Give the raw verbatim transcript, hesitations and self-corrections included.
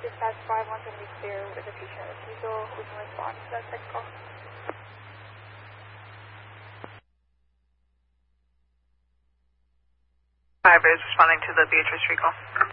Dispatch five one seven two with a patient refusal. We can respond to that text call. Five is responding to the Beatrice recall.